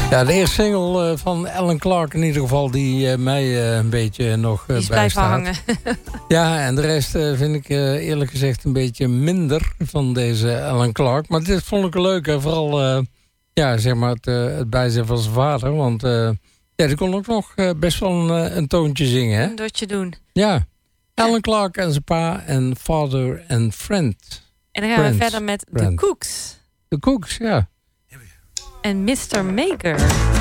Ja, de eerste single van Alan Clark in ieder geval... die mij een beetje nog die is blijven hangen. Ja, en de rest vind ik eerlijk gezegd een beetje minder van deze Alan Clark. Maar dit vond ik leuk. En vooral ja, zeg maar het bijzijn van zijn vader. Want ja, die kon ook nog best wel een toontje zingen. Hè? Een dotje doen. Ja, Alan Clark en zijn pa en Father and Friend. En dan gaan we verder met The Cooks. The Cooks, ja. En Mr. Maker.